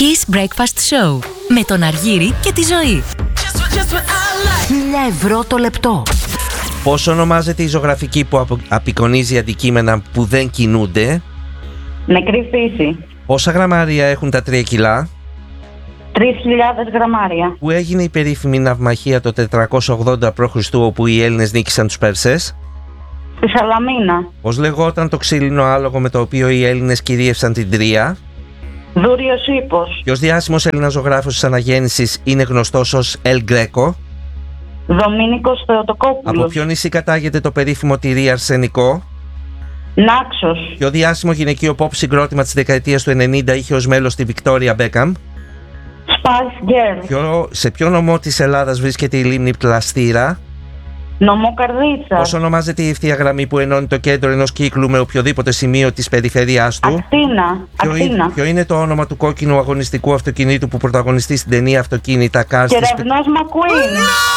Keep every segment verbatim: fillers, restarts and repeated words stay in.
Kiss Breakfast Show με τον Αργύρη και τη Ζωή. Χίλια ευρώ το λεπτό. Πώς ονομάζεται η ζωγραφική που απεικονίζει αντικείμενα που δεν κινούνται? Νεκρή φύση. Πόσα γραμμάρια έχουν τα τρία κιλά? Τρεις χιλιάδες γραμμάρια. Που έγινε η περίφημη ναυμαχία το τετρακόσια ογδόντα π.Χ. όπου οι Έλληνες νίκησαν τους Πέρσες? Στη Σαλαμίνα. Πώς λεγόταν το ξύλινο άλογο με το οποίο οι Έλληνες κυρίευσαν την Τρία? Δούριος ύπος. Ποιος διάσημος Έλληνας ζωγράφος της αναγέννησης είναι γνωστός ως Ελ Γκρέκο? Δομήνικος Θεοτοκόπουλος. Από ποιο νησί κατάγεται το περίφημο τυρί αρσενικό? Νάξος. Ποιο διάσημο γυναικείο pop συγκρότημα της δεκαετίας του ενενήντα είχε ως μέλος τη Βικτόρια Μπέκαμ? Spice Girl. Ποιο, σε ποιο νομό της Ελλάδας βρίσκεται η λίμνη Πλαστήρα? Νομό Καρδίτσα. Πώς ονομάζεται η ευθεία γραμμή που ενώνει το κέντρο ενός κύκλου με οποιοδήποτε σημείο της περιφέρειάς του? Ακτίνα. Ποιο, Ακτίνα. είναι, ποιο είναι το όνομα του κόκκινου αγωνιστικού αυτοκινήτου που πρωταγωνιστεί στην ταινία Αυτοκίνητα Cars? Κεραυνός Μακουίν.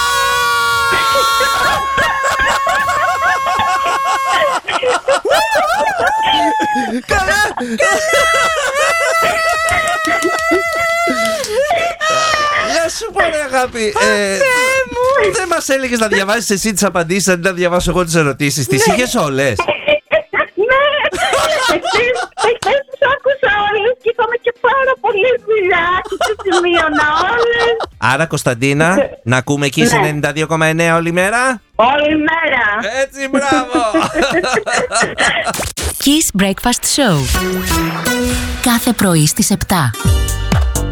Καλά! Να σου πω ρε αγάπη, δεν μας έλεγες να διαβάσεις εσύ τις απαντήσεις αντί να διαβάσω εγώ τις ερωτήσεις? Τις είχες όλες? Ναι, εχθές τους άκουσα όλες και είχαμε και πάρα πολλή δουλειά και τις σημείωνα όλες. Άρα Κωνσταντίνα, να ακούμε Kiss Ναι. ενενήντα δύο κόμμα εννέα όλη μέρα? Όλη μέρα. Έτσι, μπράβο! Kiss Breakfast Show. Κάθε πρωί στις επτά.